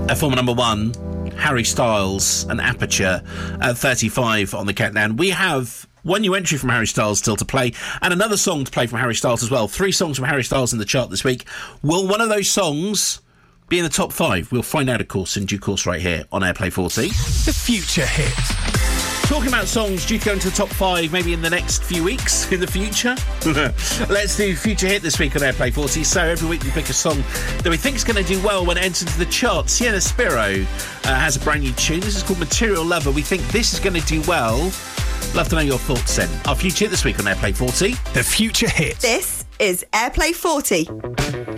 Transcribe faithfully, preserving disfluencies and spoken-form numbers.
At former number one, Harry Styles and Aperture at thirty-five on the countdown. We have one new entry from Harry Styles still to play, and another song to play from Harry Styles as well. Three songs from Harry Styles in the chart this week. Will one of those songs be in the top five? We'll find out, of course, in due course right here on Airplay forty. The Future Hit. Talking about songs due to go into the top five maybe in the next few weeks in the future. Let's do Future Hit this week on Airplay forty. So every week we pick a song that we think is going to do well when it enters into the chart. Sienna Spiro uh, has a brand new tune. This is called Material Lover. We think this is going to do well. Love to know your thoughts then. Our Future Hit this week on Airplay forty. The Future Hit. This is Airplay forty.